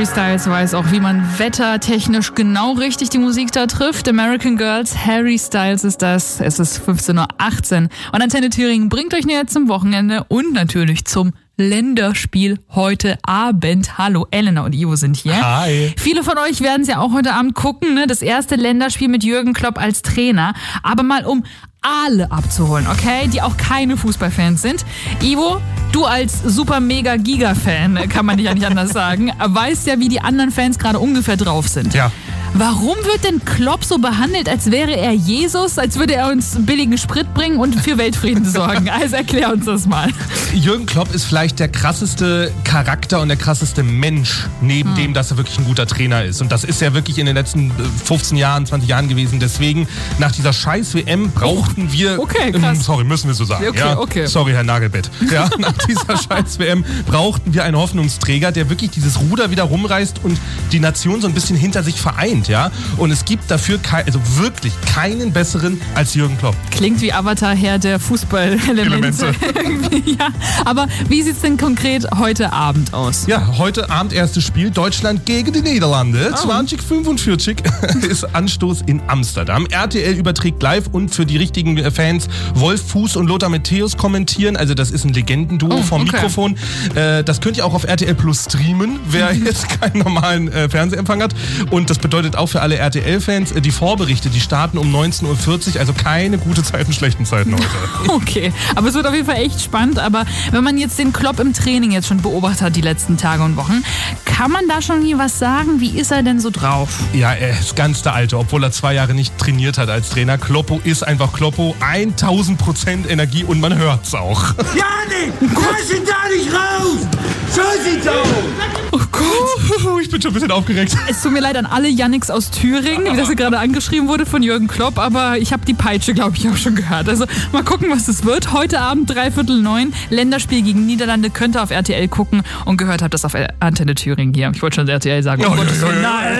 Styles weiß auch, wie man wettertechnisch genau richtig die Musik da trifft. American Girls, Harry Styles ist das. Es ist 15.18 Uhr. Und Antenne Thüringen bringt euch näher zum Wochenende und natürlich zum Länderspiel heute Abend. Hallo, Elena und Ivo sind hier. Hi. Viele von euch werden es ja auch heute Abend gucken, ne? Das erste Länderspiel mit Jürgen Klopp als Trainer. Aber mal um alle abzuholen, okay? Die auch keine Fußballfans sind. Ivo, du als super mega Giga-Fan, kann man dich ja nicht anders sagen, weißt ja, wie die anderen Fans gerade ungefähr drauf sind. Ja. Warum wird denn Klopp so behandelt, als wäre er Jesus, als würde er uns billigen Sprit bringen und für Weltfrieden sorgen? Also erklär uns das mal. Jürgen Klopp ist vielleicht der krasseste Charakter und der krasseste Mensch, neben dem, dass er wirklich ein guter Trainer ist. Und das ist er wirklich in den letzten 15 Jahren, 20 Jahren gewesen. Deswegen, nach dieser scheiß WM brauchten wir... Okay, krass. Sorry, müssen wir so sagen. Okay, ja? okay. Sorry, Herr Nagelbett. Ja, nach dieser scheiß WM brauchten wir einen Hoffnungsträger, der wirklich dieses Ruder wieder rumreißt und die Nation so ein bisschen hinter sich vereint. Ja? Und es gibt dafür wirklich keinen besseren als Jürgen Klopp. Klingt wie Avatar Herr der Fußballelemente. Ja, aber wie sieht's denn konkret heute Abend aus? Ja, heute Abend erstes Spiel, Deutschland gegen die Niederlande. 2045 ist Anstoß in Amsterdam. RTL überträgt live und für die richtigen Fans Wolf Fuß und Lothar Matthäus kommentieren. Also das ist ein Legendenduo vom Mikrofon. Das könnt ihr auch auf RTL Plus streamen, wer jetzt keinen normalen Fernsehempfang hat. Und das bedeutet auch für alle RTL-Fans, die Vorberichte, die starten um 19.40 Uhr. Also keine gute Zeiten, schlechten Zeiten heute. Okay, aber es wird auf jeden Fall echt spannend. Aber wenn man jetzt den Klopp im Training jetzt schon beobachtet hat, die letzten Tage und Wochen, kann man da schon was sagen? Wie ist er denn so drauf? Ja, er ist ganz der Alte, obwohl er 2 Jahre nicht trainiert hat als Trainer. Kloppo ist einfach Kloppo. 1000% Energie und man hört's auch. Janik, lass ihn da nicht raus! So sieht's aus! Oh Gott, ich bin schon ein bisschen aufgeregt. Es tut mir leid an alle Yannicks aus Thüringen, wie das hier gerade angeschrieben wurde von Jürgen Klopp, aber ich habe die Peitsche, glaube ich, auch schon gehört. Also mal gucken, was es wird. Heute Abend 8:45, Länderspiel gegen Niederlande, könnt ihr auf RTL gucken und gehört habt das auf Antenne Thüringen hier. Ich wollte schon RTL sagen. Oh Gottes Willen, nein!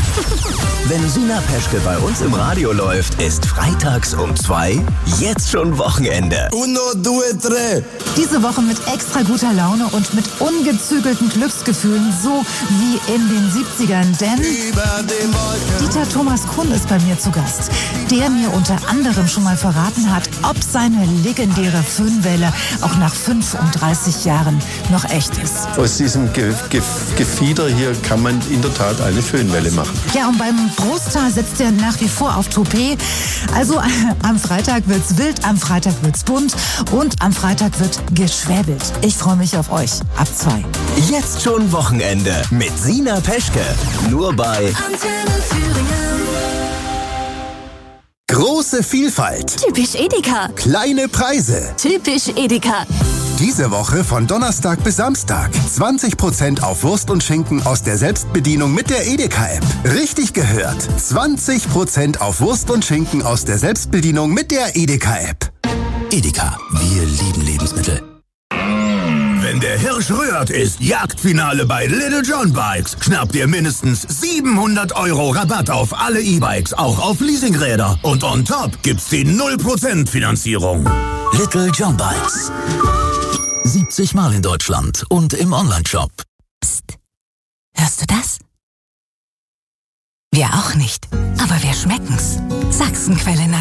Wenn Sina Peschke bei uns im Radio läuft, ist freitags um 2 jetzt schon Wochenende. 1, 2, 3. Diese Woche mit extra guter Laune und mit ungezügelten Glücksgefühlen, so wie in den 70ern. Denn Dieter Thomas Kuhn ist bei mir zu Gast, der mir unter anderem schon mal verraten hat, ob seine legendäre Föhnwelle auch nach 35 Jahren noch echt ist. Aus diesem Gefieder hier kann man in der Tat eine Föhnwelle machen. Ja, und beim Brusthaar setzt er nach wie vor auf Toupet. Also am Freitag wird's wild, am Freitag wird's bunt und am Freitag wird geschwäbelt. Ich freue mich auf euch. Ab 2. Jetzt schon Wochenende mit Sina Peschke. Nur bei Antenne Thüringen. Große Vielfalt, Typisch Edeka. kleine Preise. Typisch Edeka. Diese Woche von Donnerstag bis Samstag. 20% auf Wurst und Schinken aus der Selbstbedienung mit der Edeka-App. Richtig gehört. 20% auf Wurst und Schinken aus der Selbstbedienung mit der Edeka-App. Edeka, wir lieben Lebensmittel. Wenn der Hirsch rührt, ist Jagdfinale bei Little John Bikes. Schnappt ihr mindestens 700 € Rabatt auf alle E-Bikes, auch auf Leasingräder. Und on top gibt's die 0% Finanzierung. Little John Bikes. 70 Mal in Deutschland und im Onlineshop. Psst. Hörst du das? Wir auch nicht. Aber wir schmecken's. Sachsenquelle